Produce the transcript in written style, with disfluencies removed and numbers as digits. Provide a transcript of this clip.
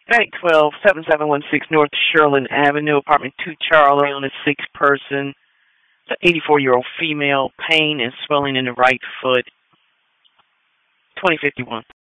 Bank 127716 North Sherland Avenue, apartment 2 Charlie, on a 6-person. It's an 84-year-old female, pain and swelling in the right foot, 2051.